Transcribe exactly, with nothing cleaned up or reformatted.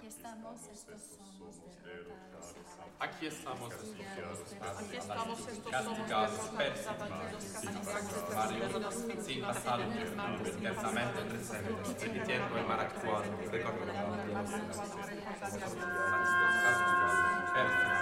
Aquí estamos, estos somos derrotados. Aquí estamos, estos Aquí estamos, estos somos castigados, derrotados, abatidos, castigados, varios sin pasado, intensamente presentes, repitiendo el mar actual, recordando a Dios. Perfecto.